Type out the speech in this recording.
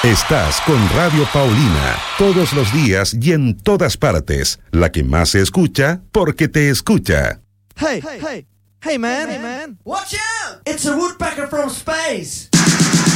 Estás con Radio Paulina, todos los días y en todas partes. La que más se escucha, porque te escucha. Hey man. Watch out! It's a woodpecker from space.